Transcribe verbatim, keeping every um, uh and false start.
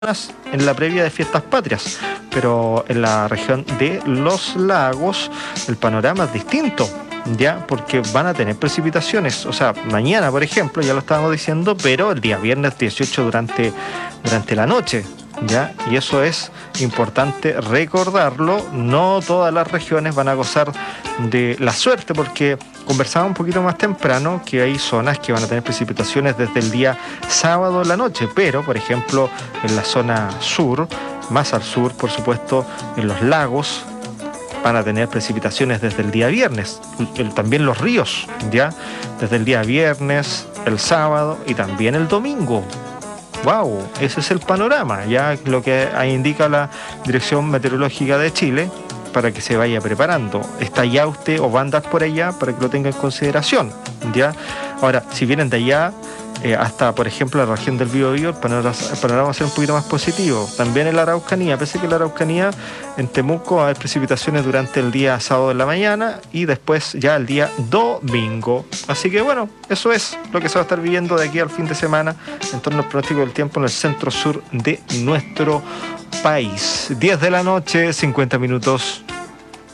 en la previa de fiestas patrias, pero en la región de los lagos el panorama es distinto, ya, porque van a tener precipitaciones, o sea, mañana por ejemplo, ya lo estábamos diciendo, pero el día viernes dieciocho durante, durante la noche, ya, y eso es importante recordarlo. No todas las regiones van a gozar de la suerte, porque conversaba un poquito más temprano que hay zonas que van a tener precipitaciones desde el día sábado en la noche, pero por ejemplo en la zona sur, más al sur por supuesto, en los lagos van a tener precipitaciones desde el día viernes, el, también los ríos, ya, desde el día viernes, el sábado y también el domingo. ¡Wow! Ese es el panorama, ya lo que indica la Dirección Meteorológica de Chile, para que se vaya preparando. ¿Está ya usted o va a andar por allá? Para que lo tenga en consideración, ¿ya? Ahora, si vienen de allá, eh, hasta, por ejemplo, la región del Biobío, el panorama, el panorama va a ser un poquito más positivo. También en la Araucanía, pese a que en la Araucanía, en Temuco, va a haber precipitaciones durante el día sábado en la mañana y después ya el día domingo. Así que, bueno, eso es lo que se va a estar viviendo de aquí al fin de semana en torno al pronóstico del tiempo en el centro sur de nuestro país. diez de la noche, cincuenta minutos.